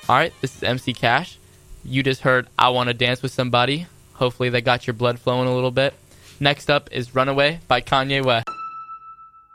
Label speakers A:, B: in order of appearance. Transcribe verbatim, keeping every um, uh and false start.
A: Alright, this is M C Cash. You just heard I Wanna Dance With Somebody. Hopefully that got your blood flowing a little bit. Next up is Runaway by Kanye West.